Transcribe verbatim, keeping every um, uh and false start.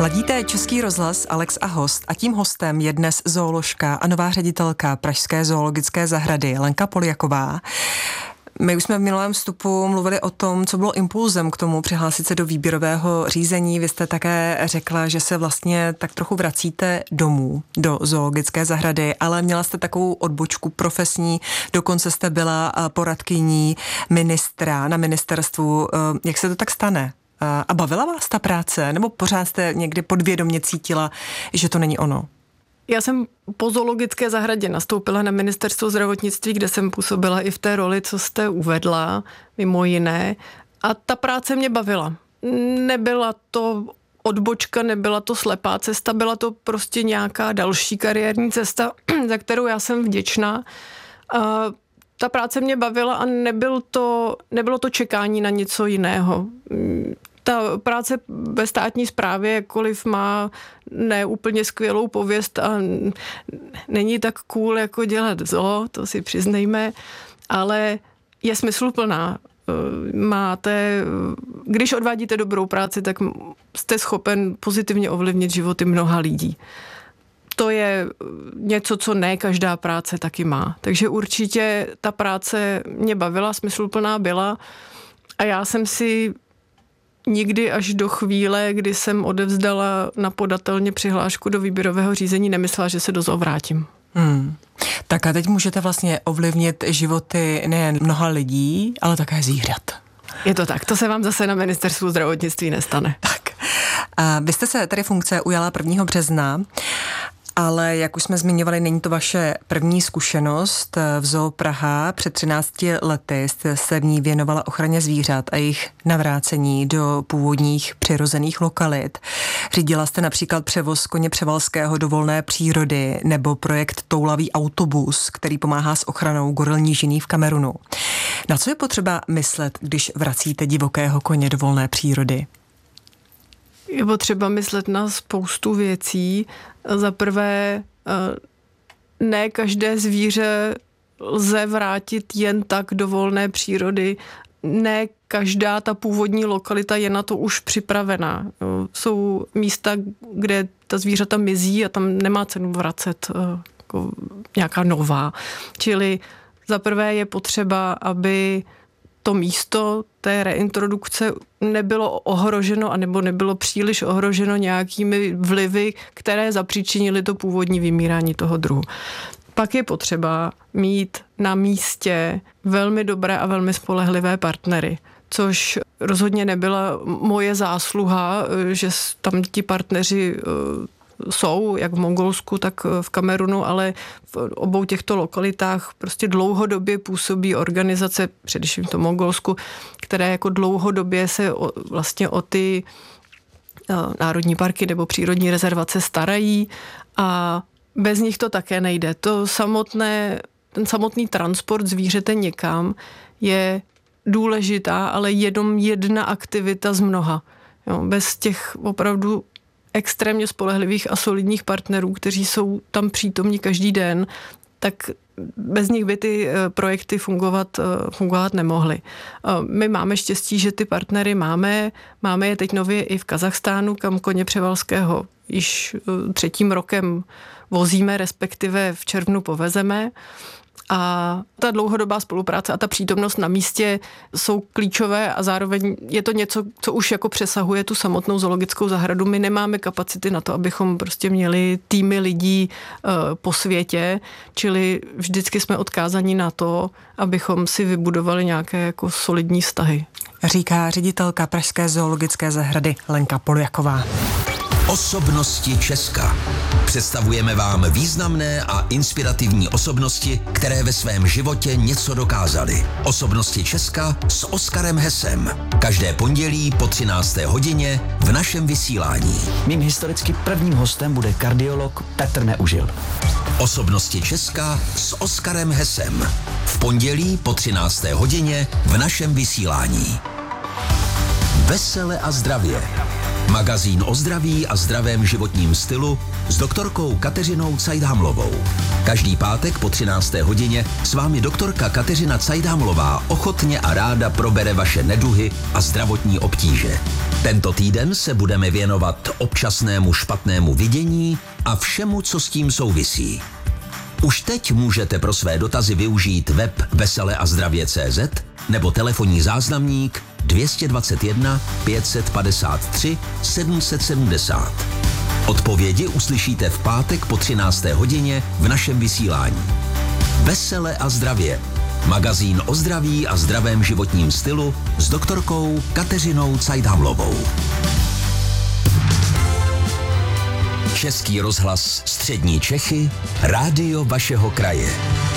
Ladíte Český rozhlas, Alex a host, a tím hostem je dnes zooložka a nová ředitelka Pražské zoologické zahrady Lenka Poljaková. My už jsme v minulém vstupu mluvili o tom, co bylo impulzem k tomu přihlásit se do výběrového řízení. Vy jste také řekla, že se vlastně tak trochu vracíte domů do zoologické zahrady, ale měla jste takovou odbočku profesní, dokonce jste byla poradkyní ministra na ministerstvu. Jak se to tak stane? A bavila vás ta práce? Nebo pořád jste někdy podvědomě cítila, že to není ono? Já jsem po zoologické zahradě nastoupila na ministerstvo zdravotnictví, kde jsem působila i v té roli, co jste uvedla, mimo jiné. A ta práce mě bavila. Nebyla to odbočka, nebyla to slepá cesta, byla to prostě nějaká další kariérní cesta, za kterou já jsem vděčná. A ta práce mě bavila a nebyl to, nebylo to čekání na něco jiného. Ta práce ve státní správě, jakkoliv má neúplně skvělou pověst a není tak cool, jako dělat zoo, to si přiznejme, ale je smysluplná. Máte, když odvádíte dobrou práci, tak jste schopen pozitivně ovlivnit životy mnoha lidí. To je něco, co ne každá práce taky má. Takže určitě ta práce mě bavila, smysluplná byla a já jsem si nikdy až do chvíle, kdy jsem odevzdala na podatelně přihlášku do výběrového řízení, nemyslela, že se do zoo vrátím. Hmm. Tak a teď můžete vlastně ovlivnit životy nejen mnoha lidí, ale také zvířat. Je to tak, to se vám zase na ministerstvu zdravotnictví nestane. Tak. A vy jste se tady funkce ujala prvního března, ale jak už jsme zmiňovali, není to vaše první zkušenost v Zoo Praha. Před třinácti lety jste se v ní věnovala ochraně zvířat a jejich navrácení do původních přirozených lokalit. Řídila jste například převoz koně převalského do volné přírody nebo projekt Toulavý autobus, který pomáhá s ochranou goril nížinný v Kamerunu. Na co je potřeba myslet, když vracíte divokého koně do volné přírody? Je potřeba myslet na spoustu věcí. Za prvé, ne každé zvíře lze vrátit jen tak do volné přírody. Ne každá ta původní lokalita je na to už připravená. Jsou místa, kde ta zvířata mizí a tam nemá cenu vracet jako nějaká nová. Čili za prvé je potřeba, aby to místo té reintrodukce nebylo ohroženo anebo nebylo příliš ohroženo nějakými vlivy, které zapříčinily to původní vymírání toho druhu. Pak je potřeba mít na místě velmi dobré a velmi spolehlivé partnery, což rozhodně nebyla moje zásluha, že tam ti partneři jsou, jak v Mongolsku, tak v Kamerunu, ale v obou těchto lokalitách prostě dlouhodobě působí organizace, především v tom Mongolsku, které jako dlouhodobě se o, vlastně o ty uh, národní parky nebo přírodní rezervace starají a bez nich to také nejde. To samotné, ten samotný transport zvířete někam je důležitá, ale jenom jedna aktivita z mnoha. Jo, bez těch opravdu extrémně spolehlivých a solidních partnerů, kteří jsou tam přítomní každý den, tak bez nich by ty projekty fungovat, fungovat nemohly. My máme štěstí, že ty partnery máme. Máme je teď nově i v Kazachstánu, kam koně převalského již třetím rokem vozíme, respektive v červnu povezeme. A ta dlouhodobá spolupráce a ta přítomnost na místě jsou klíčové a zároveň je to něco, co už jako přesahuje tu samotnou zoologickou zahradu. My nemáme kapacity na to, abychom prostě měli týmy lidí uh, po světě, čili vždycky jsme odkázaní na to, abychom si vybudovali nějaké jako solidní vztahy. Říká ředitelka Pražské zoologické zahrady Lenka Poljaková. Osobnosti Česka. Představujeme vám významné a inspirativní osobnosti, které ve svém životě něco dokázaly. Osobnosti Česka s Oskarem Hesem. Každé pondělí po třinácté hodině v našem vysílání. Mým historicky prvním hostem bude kardiolog Petr Neužil. Osobnosti Česka s Oskarem Hesem. V pondělí po třinácté hodině v našem vysílání. Vesele a zdravě. Magazín o zdraví a zdravém životním stylu s doktorkou Kateřinou Cajdhamlovou. Každý pátek po třinácté hodině s vámi doktorka Kateřina Cajdhamlová ochotně a ráda probere vaše neduhy a zdravotní obtíže. Tento týden se budeme věnovat občasnému špatnému vidění a všemu, co s tím souvisí. Už teď můžete pro své dotazy využít web vesele a zdravě tečka cé zet nebo telefonní záznamník dvě stě dvacet jedna pět set padesát tři sedm set sedmdesát. Odpovědi uslyšíte v pátek po třinácté hodině v našem vysílání. Vesele a zdravě. Magazín o zdraví a zdravém životním stylu s doktorkou Kateřinou Cajdhamlovou. Český rozhlas Střední Čechy, rádio vašeho kraje.